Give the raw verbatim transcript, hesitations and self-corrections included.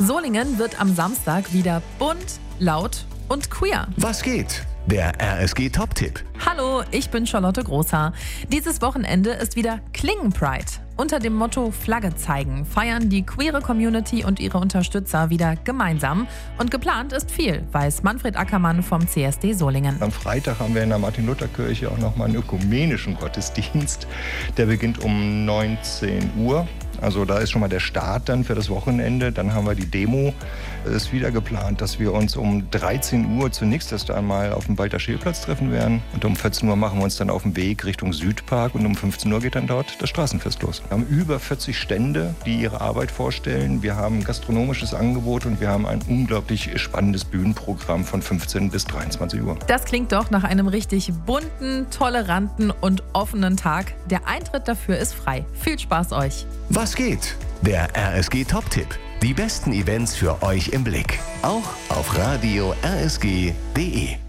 Solingen wird am Samstag wieder bunt, laut und queer. Was geht? Der R S G-Top-Tipp. Hallo, ich bin Charlotte Großhaar. Dieses Wochenende ist wieder Klingen-Pride. Unter dem Motto Flagge zeigen feiern die queere Community und ihre Unterstützer wieder gemeinsam. Und geplant ist viel, weiß Manfred Ackermann vom C S D Solingen. Am Freitag haben wir in der Martin-Luther-Kirche auch nochmal einen ökumenischen Gottesdienst. Der beginnt um neunzehn Uhr. Also da ist schon mal der Start dann für das Wochenende. Dann haben wir die Demo. Es ist wieder geplant, dass wir uns um dreizehn Uhr zunächst erst einmal auf dem Walter-Scheel-Platz treffen werden. Und um vierzehn Uhr machen wir uns dann auf den Weg Richtung Südpark. Und um fünfzehn Uhr geht dann dort das Straßenfest los. Wir haben über vierzig Stände, die ihre Arbeit vorstellen. Wir haben ein gastronomisches Angebot und wir haben ein unglaublich spannendes Bühnenprogramm von fünfzehn bis dreiundzwanzig Uhr. Das klingt doch nach einem richtig bunten, toleranten und offenen Tag. Der Eintritt dafür ist frei. Viel Spaß euch! Was geht? Der R S G-Top-Tipp. Die besten Events für euch im Blick. Auch auf radio r s g punkt d e.